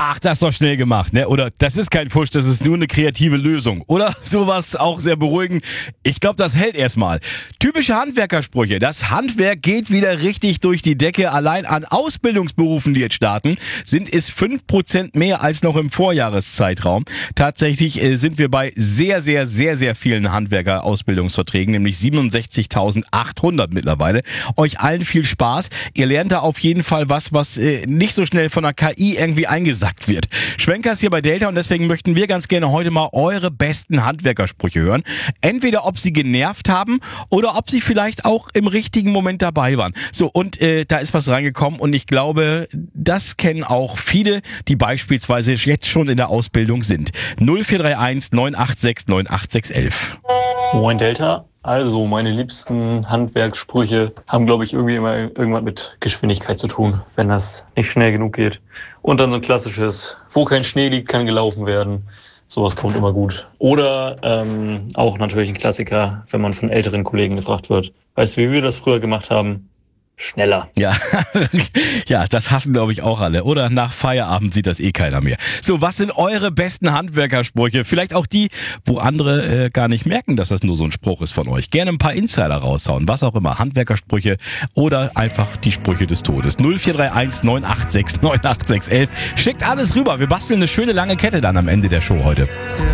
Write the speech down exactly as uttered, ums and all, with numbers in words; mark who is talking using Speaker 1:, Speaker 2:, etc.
Speaker 1: ach, das ist doch schnell gemacht, ne? Oder das ist kein Pfusch, das ist nur eine kreative Lösung. Oder sowas auch sehr beruhigend. Ich glaube, das hält erstmal. Typische Handwerkersprüche. Das Handwerk geht wieder richtig durch die Decke. Allein an Ausbildungsberufen, die jetzt starten, sind es fünf Prozent mehr als noch im Vorjahreszeitraum. Tatsächlich äh, sind wir bei sehr, sehr, sehr, sehr vielen Handwerker-Ausbildungsverträgen, nämlich siebenundsechzigtausendachthundert mittlerweile. Euch allen viel Spaß. Ihr lernt da auf jeden Fall was, was äh, nicht so schnell von der K I irgendwie eingesackt wird. Schwenkers hier bei Delta und deswegen möchten wir ganz gerne heute mal eure besten Handwerkersprüche hören. Entweder ob sie genervt haben oder ob sie vielleicht auch im richtigen Moment dabei waren. So, und äh, da ist was reingekommen und ich glaube, das kennen auch viele, die beispielsweise jetzt schon in der Ausbildung sind. null vier drei eins neun acht sechs neun acht sechs eins eins.
Speaker 2: Moin Delta. Also meine liebsten Handwerkssprüche haben, glaube ich, irgendwie immer irgendwas mit Geschwindigkeit zu tun, wenn das nicht schnell genug geht. Und dann so ein klassisches, wo kein Schnee liegt, kann gelaufen werden. Sowas kommt immer gut. Oder ähm, auch natürlich ein Klassiker, wenn man von älteren Kollegen gefragt wird. Weißt du, wie wir das früher gemacht haben? Schneller.
Speaker 1: Ja, ja, das hassen, glaube ich, auch alle. Oder nach Feierabend sieht das eh keiner mehr. So, was sind eure besten Handwerkersprüche? Vielleicht auch die, wo andere äh, gar nicht merken, dass das nur so ein Spruch ist von euch. Gerne ein paar Insider raushauen, was auch immer. Handwerkersprüche oder einfach die Sprüche des Todes. null vier drei eins neun acht sechs neun acht sechs eins eins. Schickt alles rüber. Wir basteln eine schöne lange Kette dann am Ende der Show heute.